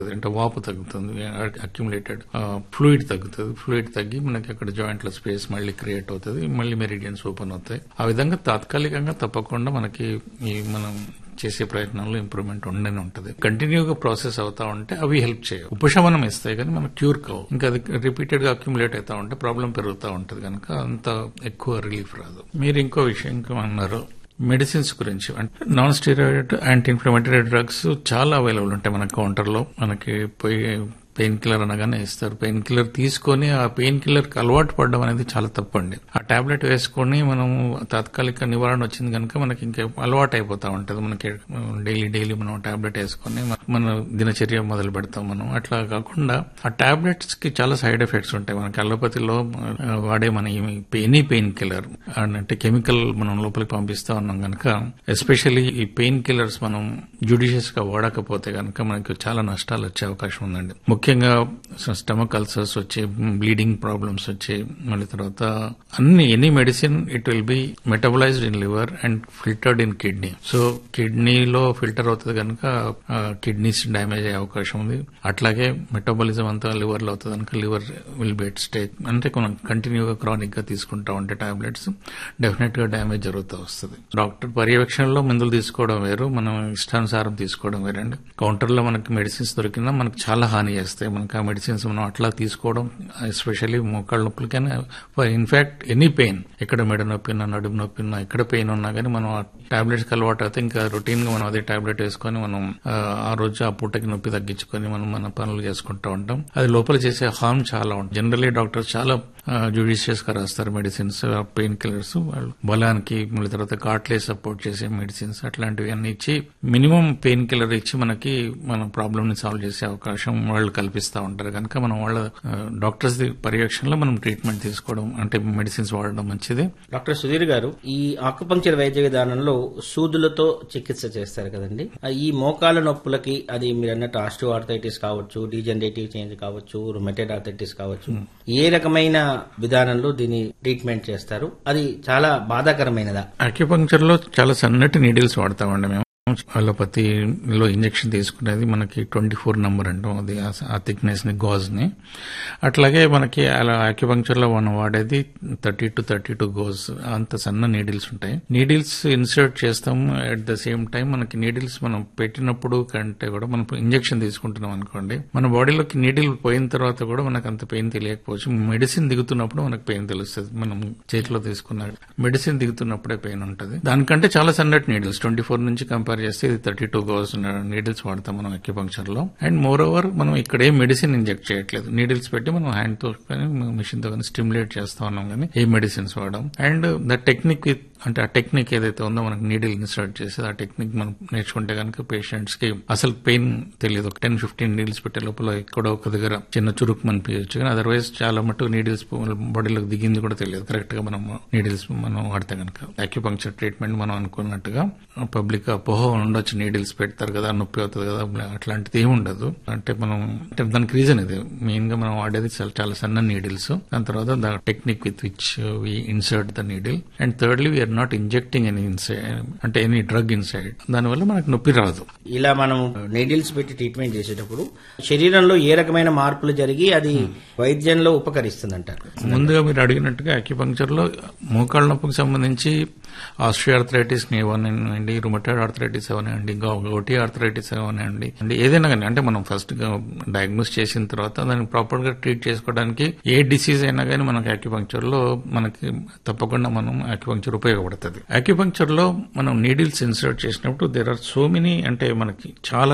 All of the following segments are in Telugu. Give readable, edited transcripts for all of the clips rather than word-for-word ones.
అంటే వాపు తగ్గుతుంది, అక్యుములేటెడ్ ఫ్లూయిడ్ తగ్గుతుంది. ఫ్లూయిడ్ తగ్గి మనకి అక్కడ జాయింట్ లో స్పేస్ మళ్ళీ క్రియేట్ అవుతుంది, మళ్ళీ మెరిడియన్స్ ఓపెన్ అవుతాయి. ఆ విధంగా తాత్కాలికంగా తప్పకుండా మనకి మనం చేసే ప్రయత్నంలో ఇంప్రూవ్మెంట్ ఉండనే ఉంటుంది. కంటిన్యూగా ప్రాసెస్ అవుతా ఉంటే అవి హెల్ప్ చేయవు, ఉపశమనం ఇస్తాయి కానీ మనకు క్యూర్ కావు. ఇంకా అది రిపీటెడ్ గా అక్యుములేట్ అవుతా ఉంటే ప్రాబ్లం పెరుగుతూ ఉంటుంది కనుక అంత ఎక్కువ రిలీఫ్ రాదు. మీరు ఇంకో విషయం ఇంకా అన్నారు మెడిసిన్స్ గురించి. అంటే non steroid anti inflammatory drugs చాలా అవైలబుల్ ఉంటాయి మన కౌంటర్లో. మనకి పోయి పెయిన్ కిల్లర్ అనగానే ఇస్తారు. పెయిన్ కిల్లర్ తీసుకొని ఆ పెయిన్ కిల్లర్ కి అలవాటు పడడం అనేది చాలా తప్పండి. ఆ టాబ్లెట్ వేసుకొని మనం తాత్కాలిక నివారణ వచ్చింది కనుక మనకి ఇంకా అలవాటు అయిపోతా ఉంటది. మనకి డైలీ మనం టాబ్లెట్ వేసుకొని మన దినచర్య మొదలు పెడతాం మనం. అట్లా కాకుండా ఆ టాబ్లెట్స్ కి చాలా సైడ్ ఎఫెక్ట్స్ ఉంటాయి. మనకి అలోపతిలో వాడే మన ఎనీ పెయిన్ కిల్లర్ అంటే కెమికల్ మనం లోపలికి పంపిస్తా ఉన్నాం కనుక, ఎస్పెషల్లీ ఈ పెయిన్ కిల్లర్స్ మనం జ్యుడిషియస్ గా వాడకపోతే కనుక మనకి చాలా నష్టాలు వచ్చే అవకాశం ఉందండి. ముఖ్యంగా స్టమక్ అల్సర్స్ వచ్చి, బ్లీడింగ్ ప్రాబ్లమ్స్ వచ్చి, మళ్ళీ తర్వాత any medicine it will be మెటబలైజ్డ్ in liver and filtered in kidney. So కిడ్నీలో ఫిల్టర్ అవుతుంది కనుక కిడ్నీస్ డ్యామేజ్ అయ్యే అవకాశం ఉంది. అట్లాగే మెటబాలిజం అంతా లివర్ లో అవుతుంది కనుక liver will be at stage. అంటే మనం కంటిన్యూగా క్రానిక్ గా తీసుకుంటా ఉంటే టాబ్లెట్స్ డెఫినెట్ గా డ్యామేజ్ జరుగుతూ వస్తుంది. డాక్టర్ పర్యవేక్షణలో మందులు తీసుకోవడం వేరు, మనం ఇష్టానుసారం తీసుకోవడం వేరండి. కౌంటర్ లో మనకి మెడిసిన్స్ దొరికినా మనకు చాలా హాని చేస్తాయి. మనకి ఆ మెడిసిన్స్ మనం అట్లా తీసుకోవడం, ఎస్పెషల్లీ మోకాళ్ళ నొప్పులకైనా, ఇన్ఫాక్ట్ ఎనీ పెయిన్, ఎక్కడ మెడ నొప్పినా, నడుము నొప్పినా, ఎక్కడ పెయిన్ ఉన్నా కానీ మనం ఆ టాబ్లెట్స్ కి అలవాటు అయితే ఇంకా రొటీన్ గా మనం అదే టాబ్లెట్ వేసుకొని మనం ఆ రోజు ఆ పూటకి నొప్పి తగ్గించుకొని మనం మన పనులు చేసుకుంటూ ఉంటాం. అది లోపల చేసే హార్మ్ చాలా ఉంటుంది. జనరలీ డాక్టర్స్ చాలా జ్యుడిషియస్ గా రాస్తారు మెడిసిన్స్, పెయిన్ కిల్లర్స్. వాళ్ళు బలానికి మళ్ళీ తర్వాత కార్ట్లే సపోర్ట్ చేసే మెడిసిన్స్ అట్లాంటివి అన్ని ఇచ్చి మినిమం పెయిన్ కిల్లర్ ఇచ్చి మనకి మన ప్రాబ్లమ్ ని సాల్వ్ చేసే అవకాశం వాళ్ళు కల్పిస్తూ ఉంటారు కనుక మనం వాళ్ళ డాక్టర్స్ పర్యవేక్షణలో మనం ట్రీట్మెంట్ తీసుకోవడం అంటే మెడిసిన్స్ వాడడం మంచిది. డాక్టర్ సుధీర్ గారు, ఈ ఆకుపంక్చర్ వైద్య విధానంలో సూదులతో చికిత్స చేస్తారు కదండి. ఈ మోకాల నొప్పులకి అది మీరు అన్నట్టు ఆస్టియో ఆర్థరైటిస్ కావచ్చు, డీజనరేటివ్ చేంజ్ కావచ్చు, రుమటైడ్ ఆర్థరైటిస్ కావచ్చు, ఏ రకమైన విధానంలో దీన్ని ట్రీట్మెంట్ చేస్తారు? అది చాలా బాధాకరమైనదా? అక్యుపంక్చర్ లో చాలా సన్నటి నీడిల్స్ వాడతామండి మేము. అలోపతిలో ఇంజెక్షన్ తీసుకునేది మనకి 24 నంబర్ అంటాం, అది ఆ థిక్నెస్ ని, గాజ్ ని. అట్లాగే మనకి అలా అక్యుపంక్చర్ లో మనం వాడేది 30 to 32 గోజ్, అంత సన్న నీడిల్స్ ఉంటాయి. నీడిల్స్ ఇన్సర్ట్ చేస్తాము. అట్ ద సేమ్ టైం మనకి నీడిల్స్ మనం పెట్టినప్పుడు కంటే కూడా మనం ఇంజెక్షన్ తీసుకుంటున్నాం అనుకోండి, మన బాడీలోకి నీడిల్ పోయిన తర్వాత కూడా మనకు అంత పెయిన్ తెలియకపోవచ్చు. మెడిసిన్ దిగుతున్నప్పుడు మనకు పెయిన్ తెలుస్తుంది. మనం చేతిలో తీసుకున్న మెడిసిన్ దిగుతున్నప్పుడే పెయిన్ ఉంటుంది. దానికంటే చాలా సన్నటి నీడిల్స్ 24 నుంచి కంపేర్ చేస్తే ఇది 32 గోస్ నీడిల్స్ వాడతాం మనం అక్యుపంక్చర్ లో. అండ్ మోర్ ఓవర్ మనం ఇక్కడ ఏ మెడిసిన్ ఇంజెక్ట్ చేయట్లేదు, నీడిల్స్ పెట్టి మనం హ్యాండ్ తో కానీ మిషన్ తో కానీ స్టిమ్యులేట్ చేస్తా ఉన్నాం కానీ ఏ మెడిసిన్స్ వాడడం. అండ్ ద టెక్నిక్ అంటే ఆ టెక్నిక్ ఏదైతే ఉందో మనకి నీడిల్ ఇన్సర్ట్ చేసేది, ఆ టెక్నిక్ మనం నేర్చుకుంటే కనుక పేషెంట్స్ కి అసలు పెయిన్ తెలియదు. 10-15 నీడిల్స్ పెట్టే లోపల ఎక్కడో ఒక దగ్గర చిన్న చురుకు అనిపించచ్చు, కానీ అదర్వైజ్ చాలా మటుకు నీడిల్స్ బాడీలోకి దిగింది కూడా తెలియదు కరెక్ట్ గా మనం నీడిల్స్ మనం వాడితే కనుక. అక్యుపంక్చర్ ట్రీట్మెంట్ మనం అనుకున్నట్టుగా పబ్లిక్ అపోహ ఉండొచ్చు, నీడిల్స్ పెడతారు కదా నొప్పి అవుతుంది కదా, అట్లాంటిది ఏమి ఉండదు. అంటే మనం అంటే దానికి రీజన్ ఇది, మెయిన్ గా మనం వాడేది చాలా సన్న నీడిల్స్. దాని తర్వాత the technique with which we insert the needle. And thirdly we are not injecting any inside అంటే ఎనీ డ్రగ్ ఇన్సైడ్, దానివల్ల మనకు నొప్పి రాదు. ఇలా మనం నీడిల్స్ పెట్టి ట్రీట్మెంట్ చేసేటప్పుడు శరీరంలో ఏ రకమైన మార్పులు జరిగి అది వైద్యంలో ఉపకరిస్తుందంటారు? ముందుగా మీరు అడిగినట్టుగా అక్యుపంక్చర్ లో మోకాళ్ళ నొప్పికి సంబంధించి ఆస్ట్రియో arthritis అవనండి, rheumatoid arthritis అవనండి, gouty arthritis అవనండి, ఏదైనా కానీ అంటే మనం ఫస్ట్ డయాగ్నోస్ చేసిన తర్వాత దాన్ని ప్రాపర్ గా ట్రీట్ చేసుకోవడానికి ఏ డిసీజ్ అయినా కానీ మనకి అక్యుపంక్చర్ లో మనకి తప్పకుండా మనం అక్యుపంక్చర్ ఉపయోగపడుతుంది. అక్యుపంక్చర్ లో మనం నీడిల్స్ ఇన్సర్ట్ చేసినప్పుడు దేర్ ఆర్ సో మెనీ, అంటే మనకి చాలా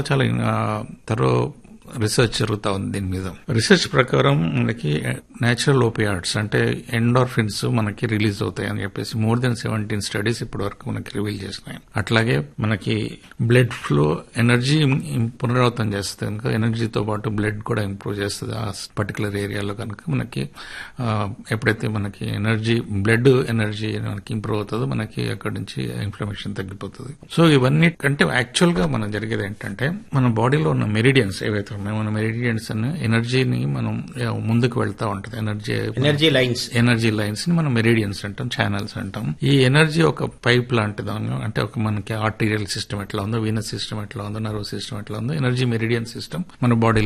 తరో రీసెర్చ్ జరుగుతా ఉంది దీని మీద. రీసెర్చ్ ప్రకారం మనకి నేచురల్ ఓపియాయిడ్స్ అంటే ఎండార్ఫిన్స్ మనకి రిలీజ్ అవుతాయి అని చెప్పేసి more than 17 స్టడీస్ ఇప్పటి వరకు మనకి రివీల్ చేసినాయి. అట్లాగే మనకి బ్లడ్ ఫ్లో ఎనర్జీ పునరావృతం చేస్తుంది కనుక ఎనర్జీతో పాటు బ్లడ్ కూడా ఇంప్రూవ్ చేస్తుంది ఆ పర్టికులర్ ఏరియాలో కనుక. మనకి ఎప్పుడైతే మనకి బ్లడ్ ఎనర్జీ మనకి ఇంప్రూవ్ అవుతుందో మనకి అక్కడి నుంచి ఇన్ఫ్లమేషన్ తగ్గిపోతుంది. సో ఇవన్నీ అంటే యాక్చువల్ గా మనం జరిగేది ఏంటంటే మన బాడీలో ఉన్న మెరిడియన్స్ ఏవైతే అంటాం మేము. మన మెరిడియన్స్ అని ఎనర్జీని మనం ముందుకు వెళ్తా ఉంటది. ఎనర్జీ లైన్స్ ని మనం మెరిడియన్స్ అంటాం, ఛానల్స్ అంటాం. ఈ ఎనర్జీ ఒక పైప్ లాంటిది, అంటే ఒక మనకి ఆర్టీరియల్ సిస్టమ్ ఎట్లా ఉందో, వీనస్ సిస్టమ్ ఎట్లా ఉందో, నర్వ్ సిస్టమ్ ఎట్లా ఉందో, ఎనర్జీ మెరిడియన్ సిస్టమ్ మన బాడీ